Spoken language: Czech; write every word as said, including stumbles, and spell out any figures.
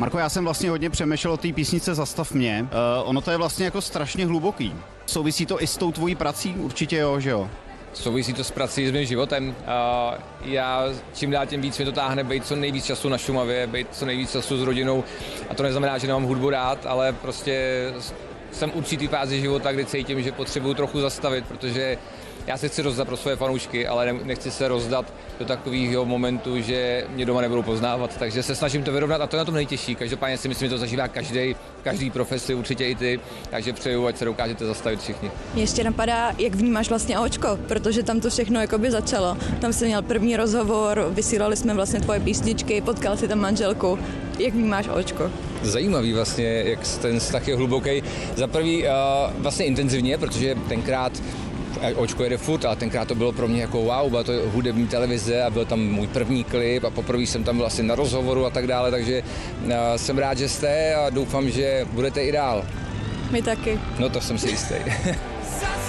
Marko, já jsem vlastně hodně přemýšlel o té písnice Zastav mě. Uh, ono to je vlastně jako strašně hluboký. Souvisí to i s tou tvojí prací? Určitě jo, že jo? Souvisí to s prací, s mým životem. Uh, já čím dál tím víc mě to táhne být co nejvíc času na Šumavě, být co nejvíc času s rodinou. A to neznamená, že nemám hudbu rád, ale prostě jsem v určitý fázi života, kdy cítím, že potřebuju trochu zastavit, protože já se chci rozdat pro svoje fanoušky, ale nechci se rozdat do takového momentu, že mě doma nebudou poznávat. Takže se snažím to vyrovnat a to je na tom nejtěžší. Každopádně si myslím, že to zažívá každý, každý profesi, určitě i ty. Takže přeju, ať se dokážete zastavit všichni. Mě ještě napadá, jak vnímáš vlastně Očko, protože tam to všechno jakoby začalo. Tam jsi měl první rozhovor, vysílali jsme vlastně tvoje písničky, potkal si tam manželku. Jak vnímáš Očko? Zajímavý vlastně, jak ten vztah je hluboký. Za prvý uh, vlastně intenzivně, protože tenkrát Očko jede furt, ale tenkrát to bylo pro mě jako wow, byla to hudební televize a byl tam můj první klip a poprvé jsem tam byl asi na rozhovoru a tak dále, takže uh, jsem rád, že jste a doufám, že budete i dál. My taky. No to jsem si jistý.